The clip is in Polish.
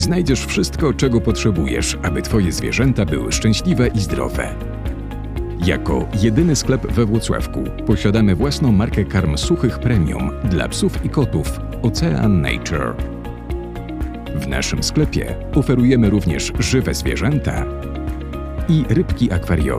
Znajdziesz wszystko, czego potrzebujesz, aby Twoje zwierzęta były szczęśliwe i zdrowe. Jako jedyny sklep we Włocławku posiadamy własną markę karm suchych premium dla psów i kotów Ocean Nature. W naszym sklepie oferujemy również żywe zwierzęta i rybki akwariowe.